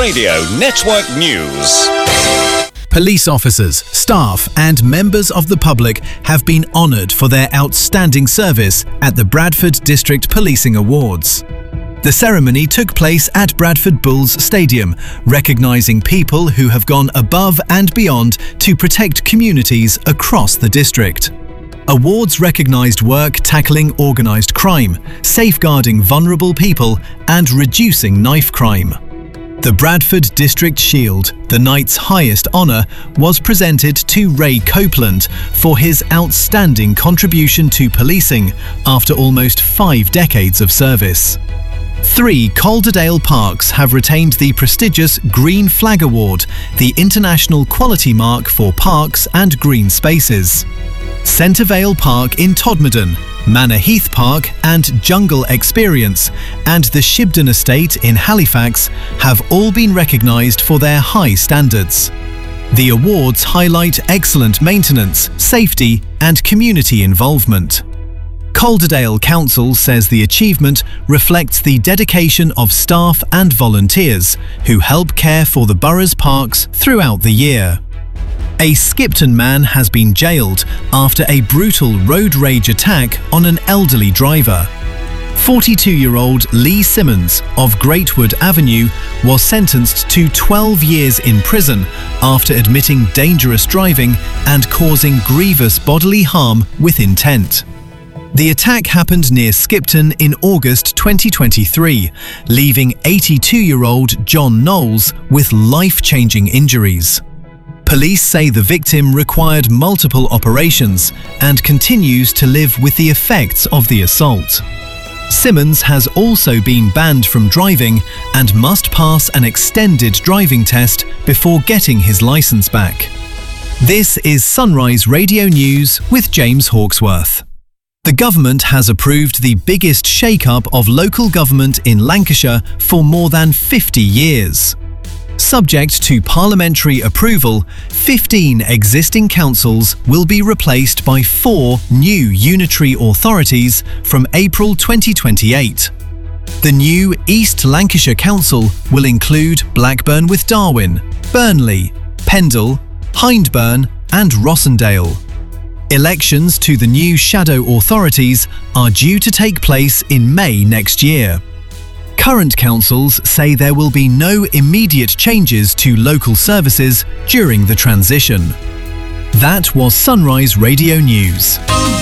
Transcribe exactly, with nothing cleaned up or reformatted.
Radio Network News. Police officers, staff and members of the public have been honoured for their outstanding service at the Bradford District Policing Awards. The ceremony took place at Bradford Bulls Stadium, recognising people who have gone above and beyond to protect communities across the district. Awards recognised work tackling organised crime, safeguarding vulnerable people and reducing knife crime. The Bradford District Shield, the night's highest honour, was presented to Ray Copeland for his outstanding contribution to policing after almost five decades of service. Three Calderdale parks have retained the prestigious Green Flag Award, the international quality mark for parks and green spaces. Centrevale Park in Todmorden, Manor Heath Park and Jungle Experience, and the Shibden Estate in Halifax have all been recognised for their high standards. The awards highlight excellent maintenance, safety and community involvement. Calderdale Council says the achievement reflects the dedication of staff and volunteers who help care for the borough's parks throughout the year. A Skipton man has been jailed after a brutal road rage attack on an elderly driver. forty-two-year-old Lee Simmons of Greatwood Avenue was sentenced to twelve years in prison after admitting dangerous driving and causing grievous bodily harm with intent. The attack happened near Skipton in August twenty twenty-three, leaving eighty-two-year-old John Knowles with life-changing injuries. Police say the victim required multiple operations and continues to live with the effects of the assault. Simmons has also been banned from driving and must pass an extended driving test before getting his licence back. This is Sunrise Radio News with James Hawksworth. The government has approved the biggest shake-up of local government in Lancashire for more than fifty years. Subject to parliamentary approval, fifteen existing councils will be replaced by four new unitary authorities from April twenty twenty-eight. The new East Lancashire Council will include Blackburn with Darwen, Burnley, Pendle, Hyndburn and Rossendale. Elections to the new shadow authorities are due to take place in May next year. Current councils say there will be no immediate changes to local services during the transition. That was Sunrise Radio News.